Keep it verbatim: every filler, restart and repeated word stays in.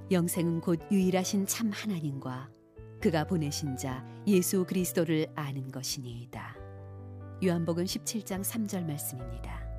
영생은 곧 유일하신 참 하나님과 그가 보내신 자 예수 그리스도를 아는 것이니이다. 요한복음 십칠 장 삼 절 말씀입니다.